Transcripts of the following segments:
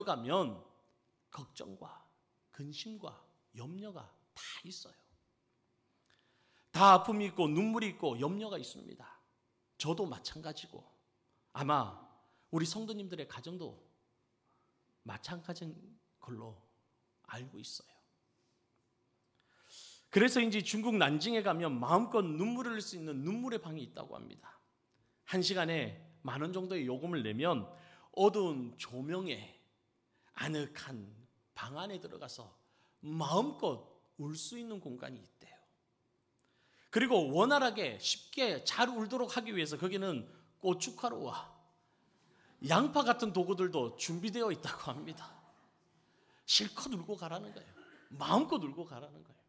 가면 걱정과 근심과 염려가 다 있어요. 다 아픔이 있고 눈물이 있고 염려가 있습니다. 저도 마찬가지고 아마 우리 성도님들의 가정도 마찬가지인 걸로 알고 있어요. 그래서인지 중국 난징에 가면 마음껏 눈물을 흘릴 수 있는 눈물의 방이 있다고 합니다. 1시간에 10,000원 정도의 요금을 내면 어두운 조명에 아늑한 방 안에 들어가서 마음껏 울 수 있는 공간이 있대요. 그리고 원활하게 쉽게 잘 울도록 하기 위해서 거기는 고춧가루와 양파 같은 도구들도 준비되어 있다고 합니다. 실컷 울고 가라는 거예요. 마음껏 울고 가라는 거예요.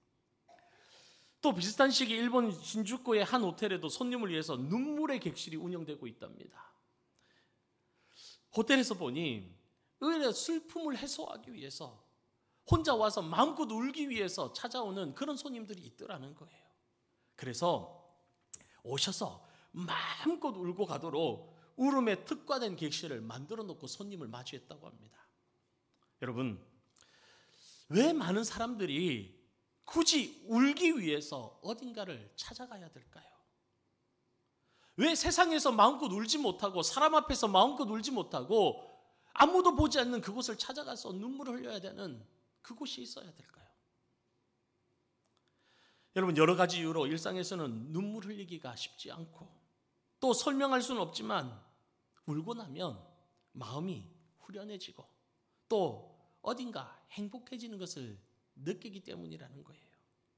또 비슷한 시기 일본 신주쿠의 한 호텔에도 손님을 위해서 눈물의 객실이 운영되고 있답니다. 호텔에서 보니 의외로 슬픔을 해소하기 위해서 혼자 와서 마음껏 울기 위해서 찾아오는 그런 손님들이 있더라는 거예요. 그래서 오셔서 마음껏 울고 가도록 울음에 특화된 객실을 만들어 놓고 손님을 마주했다고 합니다. 여러분, 왜 많은 사람들이 굳이 울기 위해서 어딘가를 찾아가야 될까요? 왜 세상에서 마음껏 울지 못하고 사람 앞에서 마음껏 울지 못하고 아무도 보지 않는 그곳을 찾아가서 눈물을 흘려야 되는 그곳이 있어야 될까요? 여러분, 여러 가지 이유로 일상에서는 눈물 흘리기가 쉽지 않고 또 설명할 수는 없지만 울고 나면 마음이 후련해지고 또 어딘가 행복해지는 것을 느끼기 때문이라는 거예요.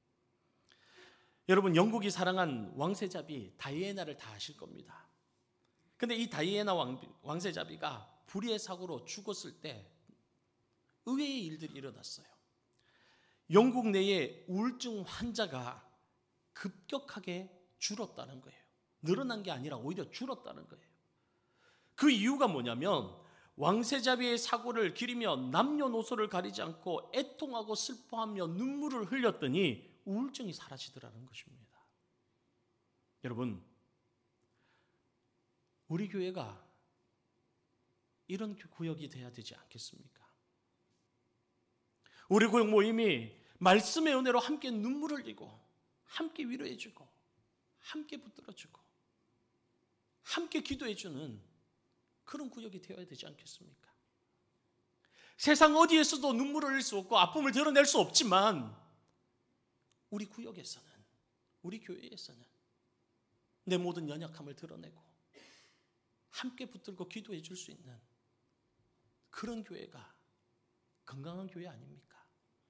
여러분, 영국이 사랑한 왕세자비 다이애나를 다 아실 겁니다. 근데 이 다이애나 왕세자비가 불의의 사고로 죽었을 때 의외의 일들이 일어났어요. 영국 내에 우울증 환자가 급격하게 줄었다는 거예요. 늘어난 게 아니라 오히려 줄었다는 거예요. 그 이유가 뭐냐면 왕세자비의 사고를 기리며 남녀노소를 가리지 않고 애통하고 슬퍼하며 눈물을 흘렸더니 우울증이 사라지더라는 것입니다. 여러분, 우리 교회가 이런 구역이 돼야 되지 않겠습니까? 우리 구역 모임이 말씀의 은혜로 함께 눈물 흘리고 함께 위로해주고 함께 붙들어주고 함께 기도해주는 그런 구역이 되어야 되지 않겠습니까? 세상 어디에서도 눈물을 흘릴 수 없고 아픔을 드러낼 수 없지만 우리 구역에서는, 우리 교회에서는 내 모든 연약함을 드러내고 함께 붙들고 기도해 줄 수 있는 그런 교회가 건강한 교회 아닙니까?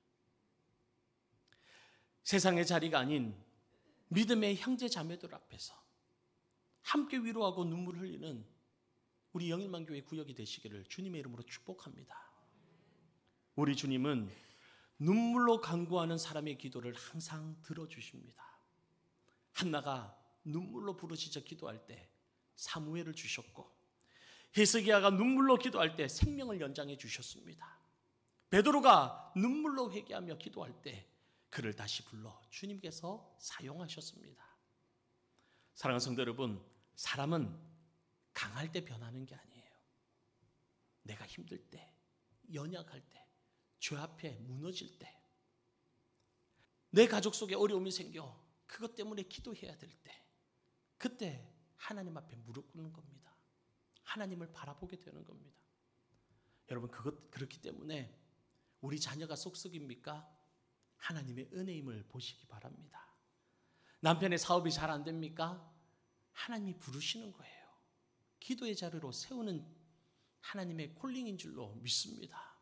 세상의 자리가 아닌 믿음의 형제 자매들 앞에서 함께 위로하고 눈물을 흘리는 우리 영일만 교회 구역이 되시기를 주님의 이름으로 축복합니다. 우리 주님은 눈물로 간구하는 사람의 기도를 항상 들어주십니다. 한나가 눈물로 부르짖어 기도할 때 사무엘을 주셨고 히스기야가 눈물로 기도할 때 생명을 연장해 주셨습니다. 베드로가 눈물로 회개하며 기도할 때 그를 다시 불러 주님께서 사용하셨습니다. 사랑하는 성도 여러분, 사람은 강할 때 변하는 게 아니에요. 내가 힘들 때, 연약할 때, 죄 앞에 무너질 때, 내 가족 속에 어려움이 생겨 그것 때문에 기도해야 될 때, 그때 하나님 앞에 무릎 꿇는 겁니다. 하나님을 바라보게 되는 겁니다. 여러분, 그렇기 때문에 우리 자녀가 쏙쏙입니까? 하나님의 은혜임을 보시기 바랍니다. 남편의 사업이 잘 안 됩니까? 하나님이 부르시는 거예요. 기도의 자리로 세우는 하나님의 콜링인 줄로 믿습니다.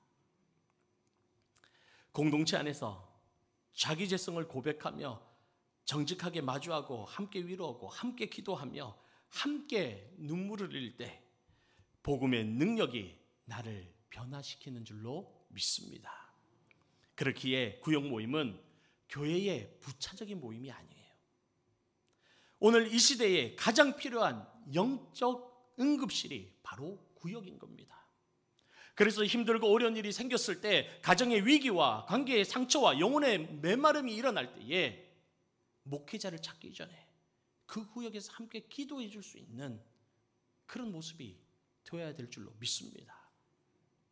공동체 안에서 자기 죄성을 고백하며 정직하게 마주하고 함께 위로하고 함께 기도하며 함께 눈물을 흘릴 때 복음의 능력이 나를 변화시키는 줄로 믿습니다. 그렇기에 구역 모임은 교회의 부차적인 모임이 아니에요. 오늘 이 시대에 가장 필요한 영적 응급실이 바로 구역인 겁니다. 그래서 힘들고 어려운 일이 생겼을 때 가정의 위기와 관계의 상처와 영혼의 메마름이 일어날 때에 목회자를 찾기 전에 그 구역에서 함께 기도해 줄 수 있는 그런 모습이 되어야 될 줄로 믿습니다.